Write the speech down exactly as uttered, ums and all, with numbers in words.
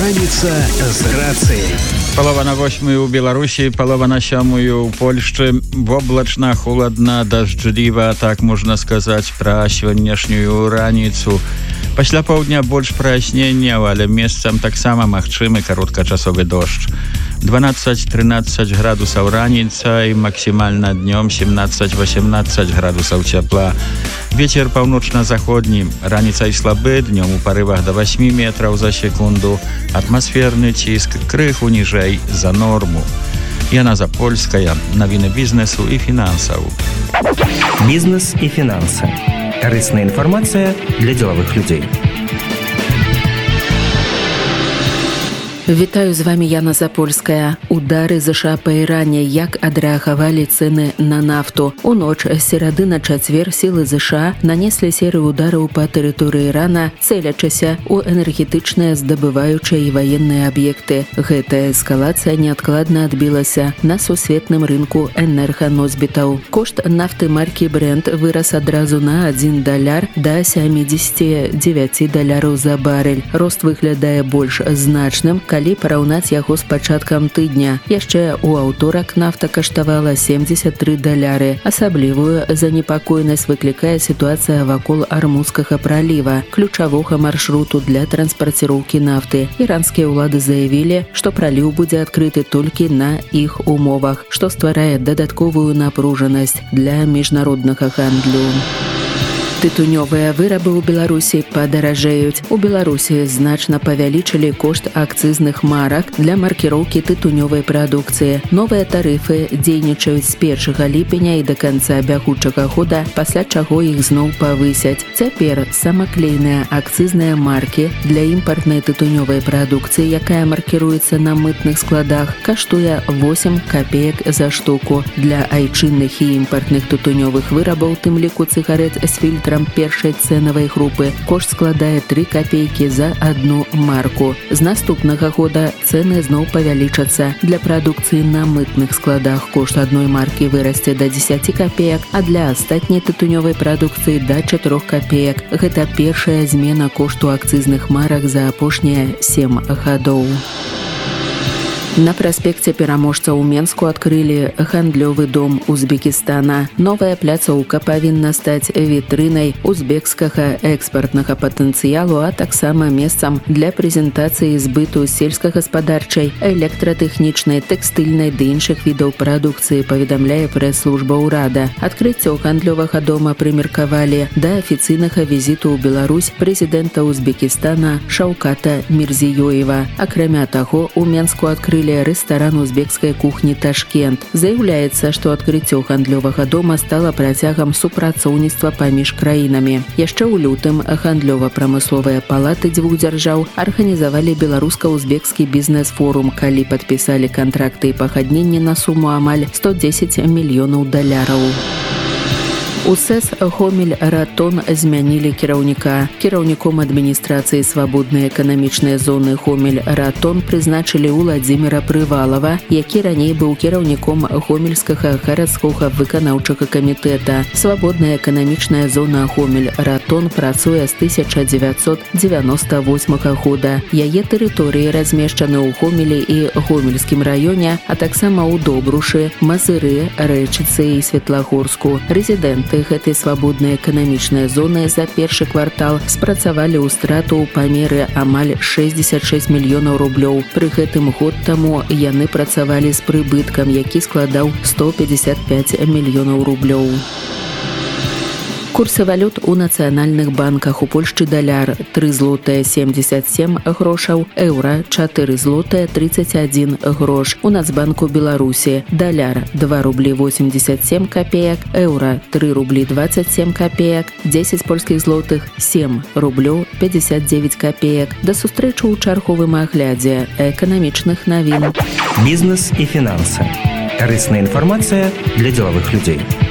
Раніца з рацыяй. Палова на восьмую ў Беларусі, палова на сёмую ў Польшчы. Воблачна, холадна, дажджліва, так можна сказаць пра сённяшнюю раніцу. Пасля паўдня больш праясненняў, але месцам таксама магчымы кароткачасовы дождж. дванаццаць-трынаццаць градусаў раніца і максімальна днём семнаццаць-восемнаццаць градусаў цяпла. Вецер паўночна-заходні, раніцай слабы, днём у парывах да восьмі метраў за секунду. Атмасферны ціск крыху ніжэй за норму. Яна Запольская, навіны бізнесу і фінансаў. Бізнес і фінансы. Карысная інфармацыя для дзелавых людзей. Вітаю, з вами Яна Запольская. Удары ЗША па Іране. Як адрэагавалі цэны на нафту? У ноч з серады на чацвер сілы ЗША нанеслі серыю удараў па тэрыторыі Ірана, цэлячыся ў энергетычныя, здабываючыя і ваенныя аб'екты. Гэтая эскалацыя неадкладна адбілася на сусветным рынку энерганосьбітаў. Кошт нафты маркі Brent вырас адразу на адзін даляр да сямідзесяці дзевяці даляраў за барэль. Рост выглядае больш значным, калі параўнаць яго з пачаткам тыдня. Яшчэ ў аўторак нафта каштавала семдзесят тры даляры. Асаблівую занепакоенасць выклікае сітуацыя вакол Армузскага праліва, ключавога маршруту для транспарціроўкі нафты. Іранскія ўлады заявілі, што праліў будзе адкрыты толькі на іх умовах, што стварае дадатковую напружанасць для міжнароднага гандлю. Тытунёвыя вырабы ў Беларусі падаражэюць. У Беларусі значна павялічылі кошт акцызных марак для маркіроўкі тытунёвай прадукцыі. Новыя тарыфы дзейнічаюць з першага ліпеня і да канца бягучага года, пасля чаго іх зноў павысяць. Цяпер самаклейныя акцызныя маркі для імпартнай тытунёвай прадукцыі, якая маркіруецца на мытных складах, каштуе восем капеек за штуку. Для айчынных і імпартных тытунёвых вырабаў, тым ліку цыгарэт з фільтрам першай цэнавай групы, кошт складае тры капейкі за адну марку. З наступнага года цэны зноў павялічацца. Для прадукцыі на мытных складах кошт адной маркі вырасце да дзесяці капеек, а для астатняй тытунёвай прадукцыі да чатырох капеек. Гэта першая змена кошту акцызных марак за апошнія сем гадоў. На праспекце Пераможца ў Менску адкрылі гандлёвы дом Узбекістана. Новая пляцоўка павінна стаць вітрынай узбекскага экспартнага патэнцыялу, а таксама месцам для прэзентацыі збыту сельскагаспадарчай, электратэхнічнай, тэкстыльнай ды іншых відаў прадукцыі, паведамляе прэс-служба ўрада. Адкрыццё гандлёвага дома прымеркавалі да афіцыйнага візіту ў Беларусь прэзідэнта Узбекістана Шаўката Мірзіёева. Акрамя таго, у Менску адкрылі рэстаран узбекскай кухні «Ташкент». Заяўляецца, што адкрыццё гандлёвага дома стала працягам супрацоўніцтва паміж краінамі. Яшчэ ў лютым гандлёва-прамысловыя палаты дзвюх дзяржаў арганізавалі беларуска-узбекскі бізнес-форум, калі падпісалі кантракты і пагадненні на суму амаль сто дзесяць мільёнаў даляраў. У СЭС Гомель-Ратон змянілі кіраўніка. Кіраўніком адміністрацыі свабоднай эканамічнай зоны Гомель-Ратон прызначылі Уладзіміра Прывалава, які раней быў кіраўніком Гомельскага гарадскога выканаўчага камітэта. Свабодная эканамічная зона Гомель-Ратон працуе з тысяча дзевяцьсот дзевяноста восьмага года. Яе тэрыторыі размешчаны ў Гомелі і Гомельскім раёне, а таксама ў Добрушы, Мазыры, Рэчыцы і Светлагорску. Рэзідэнты гэтай свабоднай эканамічнай зоны за першы квартал спрацавалі ў страту ў памеры амаль шэсцьдзесят шэсць мільёнаў рублёў. Пры гэтым год таму яны працавалі з прыбыткам, які складаў сто пятьдесят пять мільёнаў рублёў. Курсы валют у нацыянальных банках. У Польшчы даляр тры злотыя семдзесят сем грошаў, еўра чатыры злотыя тридцать один грош. У Нацбанку Беларусі даляр два рублі восемьдесят семь копеек, еўра тры рублі двадцать семь копеек, дзесяць польскіх злотых сем рублёў пятьдесят девять копеек. Да сустрэчы ў чарговым аглядзе эканамічных навін. Бізнес і фінансы. Карысная інфармацыя для дзелавых людзей.